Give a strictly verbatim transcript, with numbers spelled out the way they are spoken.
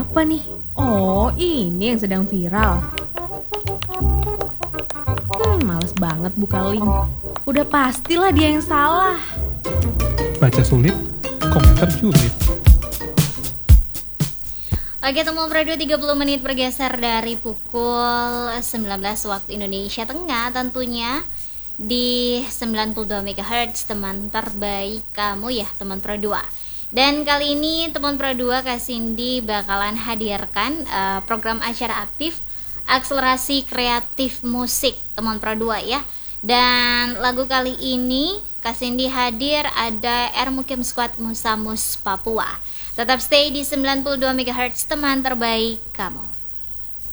apa nih? Oh, ini yang sedang viral. Hmm, males banget buka link. Udah pastilah dia yang salah. Baca sulit, komentar julid. Oke, Temu Bro, tiga puluh menit bergeser dari pukul sembilan belas waktu Indonesia Tengah tentunya di sembilan puluh dua megahertz, teman terbaik kamu ya, teman Pro dua. Dan kali ini teman Pro dua Kak Cindy bakalan hadirkan uh, program acara aktif akselerasi kreatif musik teman Pro dua ya. Dan lagu kali ini Kak Cindy hadir ada R Mukim Squad Musamus Papua. Tetap stay di sembilan puluh dua megahertz, teman terbaik kamu.